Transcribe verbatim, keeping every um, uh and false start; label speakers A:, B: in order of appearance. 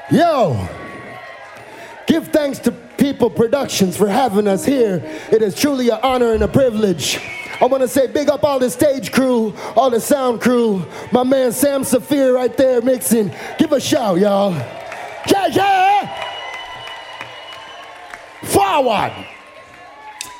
A: Yo, give thanks to People Productions for having us here. It is truly an honor and a privilege. I want to say big up all the stage crew, all the sound crew. My man Sam Saphir right there mixing. Give a shout, y'all. Yeah, yeah! Forward!